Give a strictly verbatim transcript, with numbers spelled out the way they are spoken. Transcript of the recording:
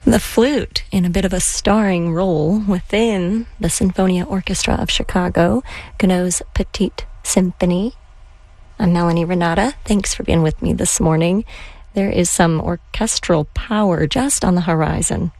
The flute in a bit of a starring role within the Sinfonia Orchestra of Chicago, Gounod's Petite Symphony. I'm Melanie Renata. Thanks for being with me this morning. There is some orchestral power just on the horizon.